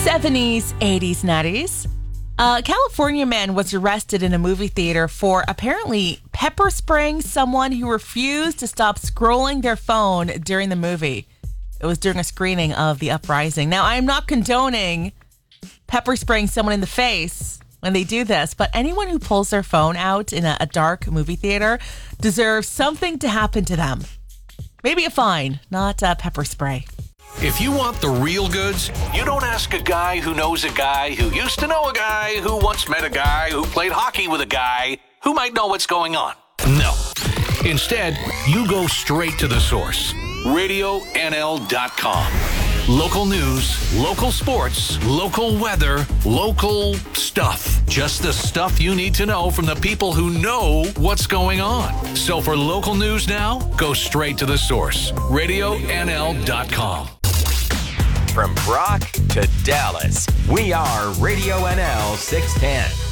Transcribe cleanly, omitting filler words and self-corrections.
70s, 80s, 90s. A California man was arrested in a movie theater for apparently pepper spraying someone who refused to stop scrolling their phone during the movie. It was during a screening of The Uprising. Now, I am not condoning pepper spraying someone in the face when they do this, but anyone who pulls their phone out in a dark movie theater deserves something to happen to them. Maybe a fine, not pepper spray. If you want the real goods, you don't ask a guy who knows a guy who used to know a guy who once met a guy who played hockey with a guy who might know what's going on. No. Instead, you go straight to the source. RadioNL.com. Local news, local sports, local weather, local stuff. Just the stuff you need to know from the people who know what's going on. So for local news now, go straight to the source. RadioNL.com. From Brock to Dallas, we are Radio NL 610.